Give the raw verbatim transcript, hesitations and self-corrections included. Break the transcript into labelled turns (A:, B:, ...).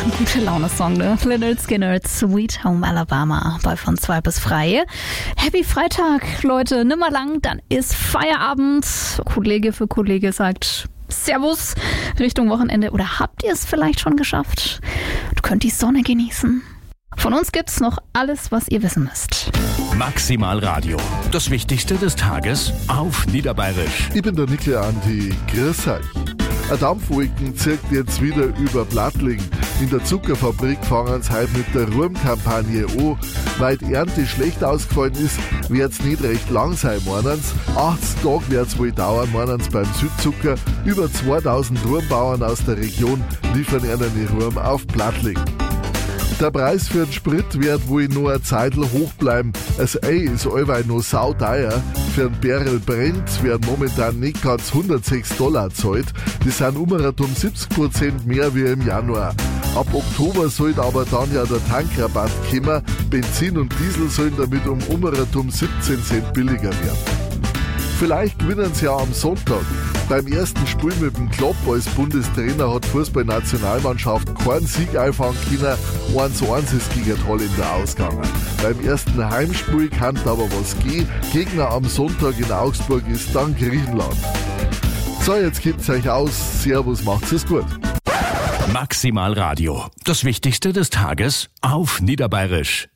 A: ein gute Laune-Song, ne? Lynyrd Skynyrd, Sweet Home Alabama, bei von zwei bis frei. Happy Freitag, Leute, nimmer lang, dann ist Feierabend. Kollege für Kollege sagt Servus Richtung Wochenende. Oder habt ihr es vielleicht schon geschafft? Du könnt die Sonne genießen. Von uns gibt's noch alles, was ihr wissen müsst.
B: Maximal Radio. Das Wichtigste des Tages auf Niederbayerisch.
C: Ich bin der Nickel Andi. Grüß euch. Ein Dampfwolken zieht jetzt wieder über Plattling. In der Zuckerfabrik fangen sie heute mit der Ruhmkampagne an. Weil die Ernte schlecht ausgefallen ist, wird es nicht recht lang sein, meinen sie. achtzig Tage wird es wohl dauern, meinen sie beim Südzucker. Über zweitausend Ruhmbauern aus der Region liefern ihnen Ruhm auf Plattling. Der Preis für den Sprit wird wohl noch eine Zeit hoch bleiben. Das Ei ist allweil noch sauteuer. Für einen Barrel Brent werden momentan nicht ganz hundertsechs Dollar gezahlt. Das sind um siebzig Prozent mehr wie im Januar. Ab Oktober soll aber dann ja der Tankrabatt kommen. Benzin und Diesel sollen damit um um siebzehn Cent billiger werden. Vielleicht gewinnen sie ja am Sonntag. Beim ersten Spiel mit dem Klopp als Bundestrainer hat die Fußballnationalmannschaft keinen Sieg einfahren können. eins zu eins ist gegen die Holländer ausgegangen. Beim ersten Heimspiel kann aber was gehen. Gegner am Sonntag in Augsburg ist dann Griechenland. So, jetzt gebt's euch aus. Servus, macht's es gut.
B: Maximal Radio. Das Wichtigste des Tages auf Niederbayerisch.